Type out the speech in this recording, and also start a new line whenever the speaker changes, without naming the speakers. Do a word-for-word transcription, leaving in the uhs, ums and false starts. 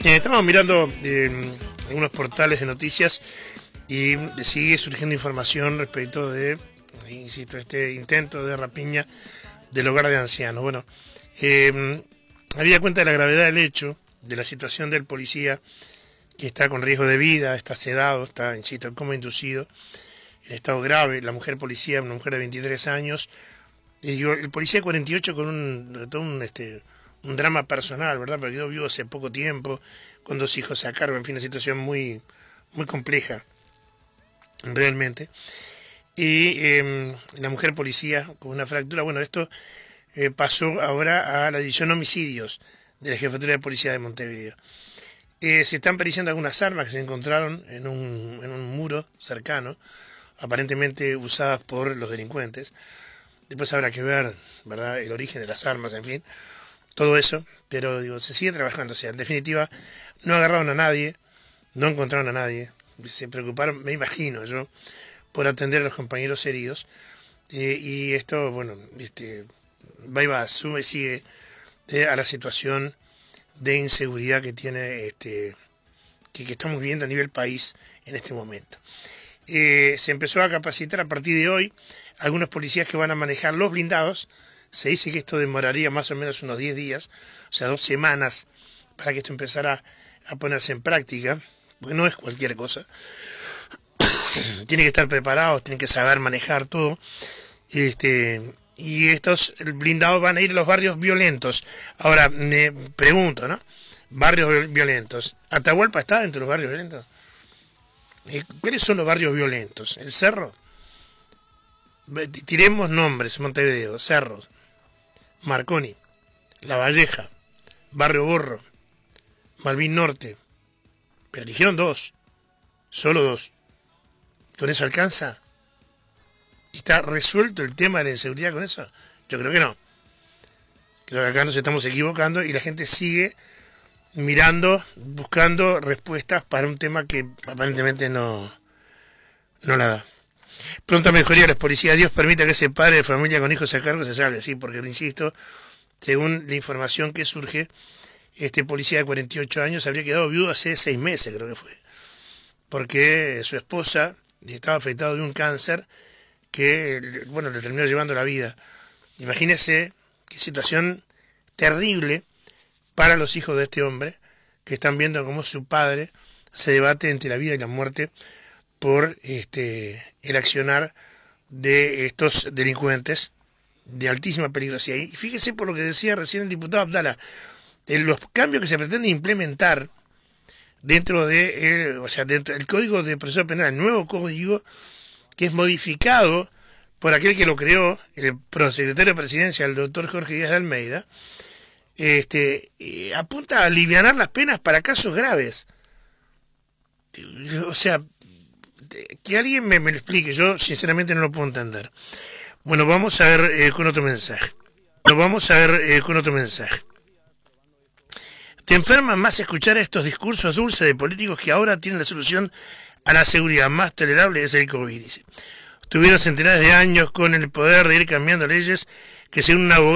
Eh, estamos mirando eh, algunos portales de noticias y sigue surgiendo información respecto de, insisto, este intento de rapiña del hogar de ancianos. Bueno, eh, había cuenta de la gravedad del hecho, de la situación del policía que está con riesgo de vida, está sedado, está, insisto, en coma inducido, en estado grave. La mujer policía, una mujer de veintitrés años, y digo, el policía de cuarenta y ocho con un, todo un, este, un drama personal, ¿verdad? Porque quedó vivo hace poco tiempo, con dos hijos a cargo, en fin, una situación muy, muy compleja, realmente. Y eh, la mujer policía con una fractura, bueno, esto eh, pasó ahora a la división homicidios de la Jefatura de Policía de Montevideo. Eh, se están periciando algunas armas que se encontraron en un, en un muro cercano, aparentemente usadas por los delincuentes. Después habrá que ver, ¿verdad?, el origen de las armas, en fin, todo eso, pero digo, se sigue trabajando. O sea, en definitiva, no agarraron a nadie, no encontraron a nadie, se preocuparon, me imagino yo, por atender a los compañeros heridos, eh, y esto, bueno, este, va y va, sube y sigue eh, a la situación de inseguridad que tiene, este, que, que estamos viviendo a nivel país en este momento. Eh, se empezó a capacitar a partir de hoy algunos policías que van a manejar los blindados. Se dice que esto demoraría más o menos unos diez días, o sea, dos semanas, para que esto empezara a ponerse en práctica, porque no es cualquier cosa. Tienen que estar preparados, tienen que saber manejar todo. Este, y estos blindados van a ir a los barrios violentos. Ahora, me pregunto, ¿no? Barrios violentos. ¿Atahualpa está dentro de los barrios violentos? ¿Cuáles son los barrios violentos? ¿El Cerro? Tiremos nombres: Montevideo, Cerros, Marconi, La Valleja, Barrio Borro, Malvin Norte. Pero eligieron dos, solo dos. ¿Con eso alcanza? ¿Está resuelto el tema de la inseguridad con eso? Yo creo que no. Creo que acá nos estamos equivocando y la gente sigue mirando, buscando respuestas para un tema que aparentemente no, no la da. Pronta mejoría de las policías. Dios permita que ese padre de familia con hijos a cargo se salve, sí, porque, insisto, según la información que surge, este policía de cuarenta y ocho años habría quedado viudo hace seis meses, creo que fue, porque su esposa estaba afectada de un cáncer que, bueno, le terminó llevando la vida. Imagínese qué situación terrible para los hijos de este hombre, que están viendo cómo su padre se debate entre la vida y la muerte por este el accionar de estos delincuentes de altísima peligrosidad. Y fíjese por lo que decía recién el diputado Abdala, de los cambios que se pretende implementar dentro de el, o sea, dentro del Código de Proceso Penal, el nuevo código que es modificado por aquel que lo creó, el prosecretario de Presidencia, el doctor Jorge Díaz de Almeida, este, eh, apunta a alivianar las penas para casos graves. O sea, que alguien me, me lo explique, yo sinceramente no lo puedo entender. Bueno, vamos a ver eh, con otro mensaje. Bueno, vamos a ver eh, con otro mensaje. Te enferma más escuchar estos discursos dulces de políticos que ahora tienen la solución a la seguridad más tolerable es el COVID, dice. Tuvieron centenares de años con el poder de ir cambiando leyes que según un abogado